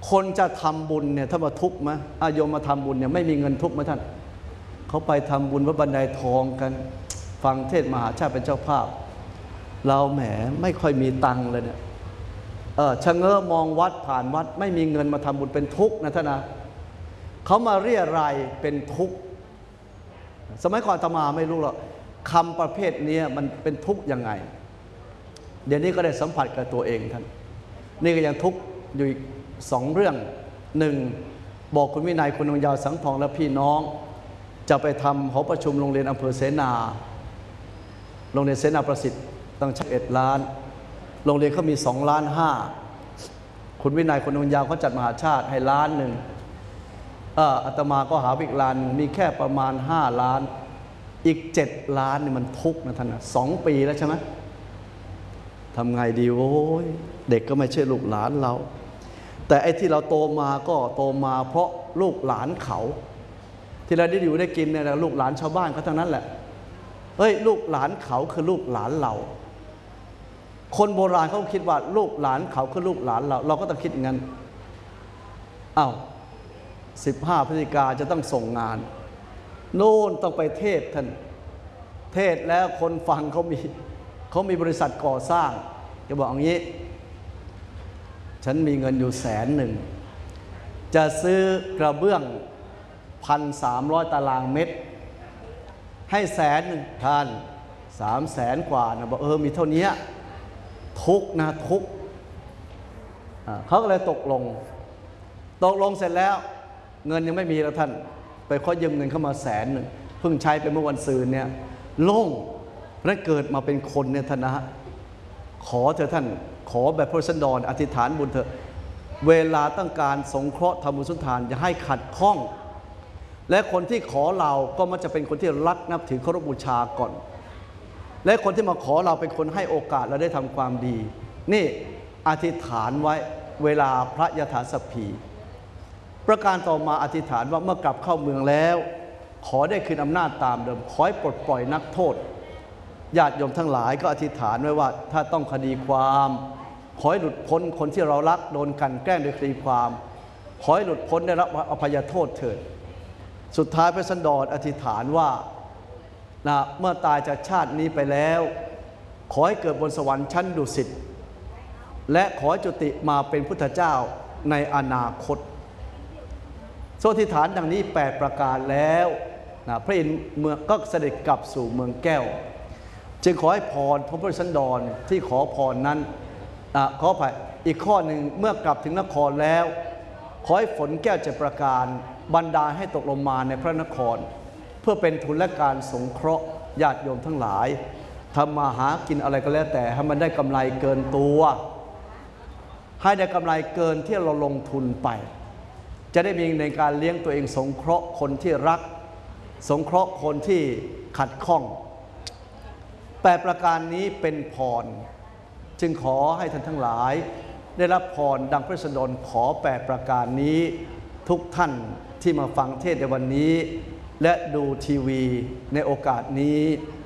คนจะทำบุญเนี่ยถ้ามาทุกข์ไหมโยมมาทำบุญเนี่ยไม่มีเงินทุกข์ไหมท่านเขาไปทำบุญวัดบันไดทองกันฟังเทศมหาชาติเป็นเจ้าภาพเราแหมไม่ค่อยมีตังค์เลยเนี่ยชะเง้อมองวัดผ่านวัดไม่มีเงินมาทำบุญเป็นทุกข์นะท่านนะเขามาเรียรายเป็นทุกข์สมัยก่อนอาตมาไม่รู้หรอกคำประเภทนี้มันเป็นทุกข์ยังไงเดี๋ยวนี้ก็ได้สัมผัสกับตัวเองท่านนี่ก็ยังทุกข์อยู่อีก2 เรื่องหนึ่งบอกคุณวินัยคุณดวงยาวสังทองและพี่น้องจะไปทำหอประชุมโรงเรียนอำเภอเสนาโรงเรียนเสนาประสิทธิ์ตั้ง11 ล้านโรงเรียนเขามี2.5 ล้านคุณวินัยคุณดวงยาวเขาจัดมหาชาติให้1.1 ล้านอาตมาก็หาวิกลานมีแค่ประมาณ5 ล้านอีก7 ล้านนี่มันทุกข์นะท่านนะ2 ปีแล้วใช่ไหมทำไงดีโอ้ยเด็กก็ไม่ใช่ลูกหลานเราแต่ไอ้ที่เราโตมาก็โตมาเพราะลูกหลานเขาที่เราได้อยู่ได้กินเนี่ยลูกหลานชาวบ้านเขาทั้งนั้นแหละเฮ้ยลูกหลานเขาคือลูกหลานเราคนโบราณเขาคิดว่าลูกหลานเขาคือลูกหลานเราก็ต้องคิดอย่างนั้น15 พฤศจิกาจะต้องส่งงานโน่นต้องไปเทศท่านเทศแล้วคนฟังเขามีบริษัทก่อสร้างจะบอกอย่างนี้ฉันมีเงินอยู่100,000จะซื้อกระเบื้อง 1,300 ตารางเมตรให้100,000ท่าน300,000 กว่านะบอกมีเท่านี้ทุกนะทุกเขาก็เลยตกลงเสร็จแล้วเงินยังไม่มีแล้วท่านไปขอยืมเงินเข้ามา100,000เพิ่งใช้ไปเมื่อวันศุกร์เนี่ยโล่งแล้วเกิดมาเป็นคนเนี่ยท่านนะขอเถอะท่านขอแบบพระสันดรอธิษฐานบุญเถอะเวลาต้องการสงเคราะห์ทำบุญสุนทานอย่าให้ขัดข้องและคนที่ขอเราก็มันจะเป็นคนที่รักนับถือเคารพบูชาก่อนและคนที่มาขอเราเป็นคนให้โอกาสเราได้ทำความดีนี่อธิษฐานไว้เวลาพระยถาสพีประการต่อมาอธิษฐานว่าเมื่อกลับเข้าเมืองแล้วขอได้คืนอำนาจตามเดิมขอให้ปลดปล่อยนักโทษญาติโยมทั้งหลายก็อธิษฐานไว้ว่าถ้าต้องคดีความขอให้หลุดพ้นคนที่เรารักโดนกันแกล้งโดยคดีความขอให้หลุดพ้นได้รับอภัยโทษเถิดสุดท้ายพระสันดรอธิษฐานว่าเมื่อตายจากชาตินี้ไปแล้วขอให้เกิดบนสวรรค์ชั้นดุสิตและขอให้จุติมาเป็นพุทธเจ้าในอนาคตโสอธิษฐานดังนี้8 ประการแล้วพระอินทร์เมืองก็เสด็จกลับสู่เมืองแก้วจึงขอให้พรพระพุทธสันดรที่ขอพรนั้นขออภัยอีกข้อหนึ่งเมื่อกลับถึงนครแล้วขอให้ฝนแก้ว7 ประการบันดาลให้ตกลงมาในพระนครเพื่อเป็นทุนและการสงเคราะห์ญาติโยมทั้งหลายทำมาหากินอะไรก็แล้วแต่ให้มันได้กำไรเกินตัวให้ได้กำไรเกินที่เราลงทุนไปจะได้มีในการเลี้ยงตัวเองสงเคราะห์คนที่รักสงเคราะห์คนที่ขัดข้อง8 ประการนี้เป็นพรจึงขอให้ท่านทั้งหลายได้รับพรดังพระสันดรขอ8 ประการนี้ทุกท่านที่มาฟังเทศน์ในวันนี้และดูทีวีในโอกาสนี้